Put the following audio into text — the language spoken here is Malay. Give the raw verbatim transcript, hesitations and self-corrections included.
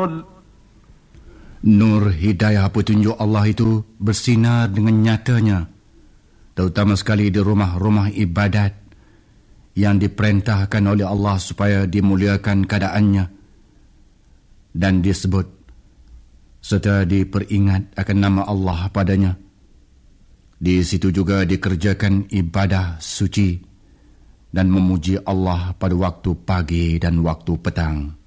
Nur hidayah petunjuk Allah itu bersinar dengan nyatanya, terutama sekali di rumah-rumah ibadat yang diperintahkan oleh Allah supaya dimuliakan keadaannya dan disebut serta diperingat akan nama Allah padanya. Di situ juga dikerjakan ibadah suci dan memuji Allah pada waktu pagi dan waktu petang.